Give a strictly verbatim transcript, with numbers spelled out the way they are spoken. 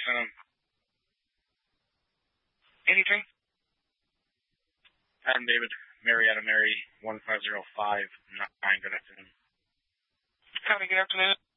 sent him anything? Adam David, Mary Adam Mary, one five zero five nine. Good afternoon. Howdy, good afternoon.